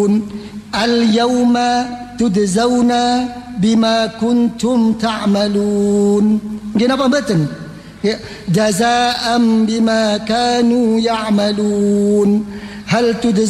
Al-yawma tudzauna bima kuntum ta'malun. Kenapa betul? Ya, jazaa'an bima kanu ya'malun. Hal tudzauna